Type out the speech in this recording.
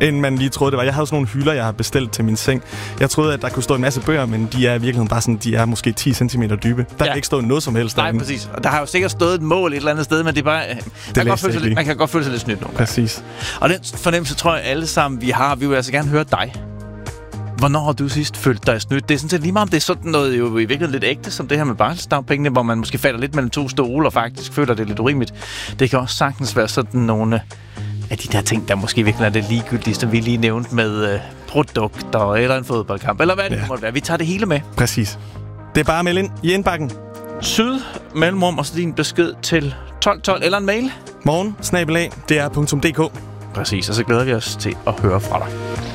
end man lige troede, det var. Jeg havde sådan nogle hylder, jeg har bestilt til min seng. Jeg troede, at der kunne stå en masse bøger, men de er i virkeligheden bare sådan, de er måske 10 cm dybe. Der kan ikke stå noget som helst. Nej, præcis. Og der har jo sikkert stået et mål et eller andet sted, men det er bare... Man kan godt føle sig lidt snydt nogle gange. Præcis. Og den fornemmelse tror jeg alle sammen, vi har. Vi vil altså gerne høre dig. Hvornår har du sidst følt dig snydt? Det er sådan set lige meget om det er sådan noget jo i virkeligheden lidt ægte, som det her med barselsdagpengene, hvor man måske falder lidt mellem to stole og faktisk føler det lidt urimeligt. Det kan også sagtens være sådan nogle af de der ting, der måske virkelig er det ligegyldige, som vi lige nævnte med produkter eller en fodboldkamp, eller hvad det måtte være. Vi tager det hele med. Præcis. Det er bare at melde ind i indbakken. Syd, mellemrum og så din besked til 1212 eller en mail. morgen@dr.dk. Præcis, og så glæder vi os til at høre fra dig.